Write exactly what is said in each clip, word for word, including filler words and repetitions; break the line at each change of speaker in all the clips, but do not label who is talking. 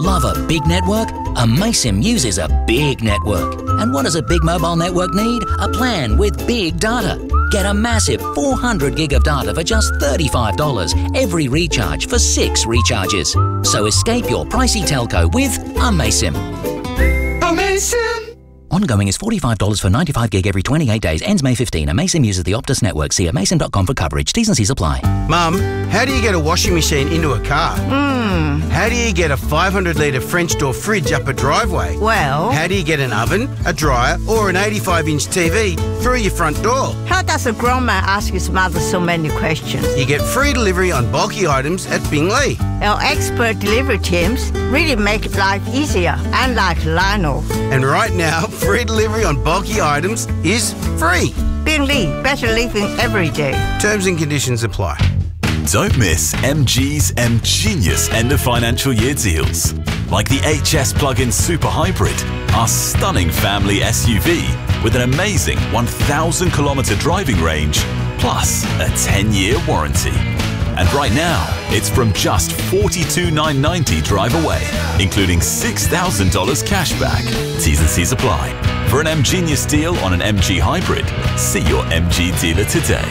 Love a big network? Amaysim uses a big network. And what does a big mobile network need? A plan with big data. Get a massive four hundred gig of data for just thirty-five dollars every recharge for six recharges. So escape your pricey telco with Amaysim.
Amaysim!
Ongoing is forty-five dollars for ninety-five gig every twenty-eight days. Ends May fifteenth. Amaysim uses the Optus network. See amaysim dot com for coverage. T's and C's apply.
Mum, how do you get a washing machine into a car?
Hmm.
How do you get a five hundred litre French door fridge up a driveway?
Well...
How do you get an oven, a dryer or an eighty-five inch T V through your front door?
How does a grown man ask his mother so many questions?
You get free delivery on bulky items at Bingley.
Our expert delivery teams really make life easier, unlike Lionel.
And right now, free delivery on bulky items is free.
Bingley, better living every day.
Terms and conditions apply.
Don't miss M G's M Genius end of financial year deals. Like the H S plug-in Super Hybrid, our stunning family S U V with an amazing one thousand kilometre driving range, plus a ten year warranty. And right now, it's from just forty-two thousand nine hundred ninety dollars drive away, including six thousand dollars cash back. T's and C's apply. For an M Genius deal on an M G Hybrid, see your M G dealer today.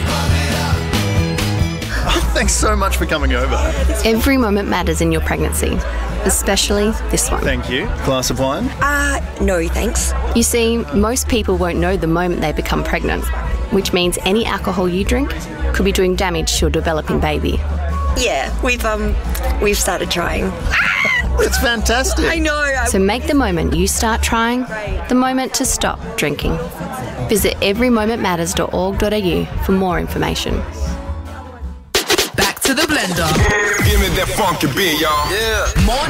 Thanks so much for coming over.
Every moment matters in your pregnancy, especially this one.
Thank you. Glass of wine?
Uh, no thanks.
You see, most people won't know the moment they become pregnant, which means any alcohol you drink could be doing damage to your developing baby.
Yeah, we've um, we've started trying.
It's fantastic.
I know.
So make the moment you start trying the moment to stop drinking. Visit every moment matters dot org dot a u for more information.
Back to the blender.
Give me that funky beat, y'all.
Yeah. More